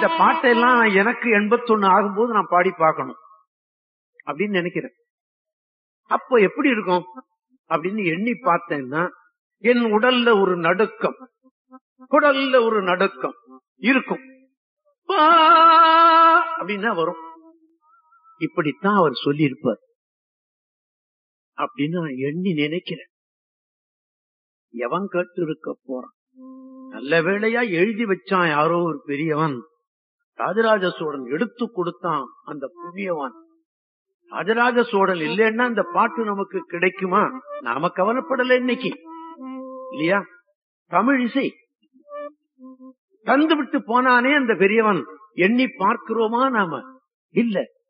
இந்த பாட்டெல்லாம் எனக்கு 81 ஆகும்போது நான் பாடி பார்க்கணும் அப்படின்னு நினைக்கிறேன். அப்போ எப்படி இருக்கும் அப்படின்னு எண்ணி பார்த்தேன்னா என் உடல்ல ஒரு நடுக்கம், குடல்ல ஒரு நடுக்கம் இருக்கும். அப்படின்னா வரும். இப்படித்தான் அவர் சொல்லி இருப்பார் அப்படின்னு நான் எண்ணி நினைக்கிறேன். எவன் கேட்டு இருக்க போறான்? நல்ல வேளையா எழுதி வச்சான் யாரோ ஒரு பெரியவன். ராஜராஜ சோழன் எடுத்து கொடுத்தான் அந்த புண்ணியவான். ராஜராஜ சோழன் இல்லைன்னா அந்த பாட்டு நமக்கு கிடைக்குமா? நாம கவலைப்படல இன்னைக்கு இல்லையா? தமிழ் இசை தந்து விட்டு போனானே அந்த பெரியவன், எண்ணி பார்க்கிறோமா? நாம இல்ல.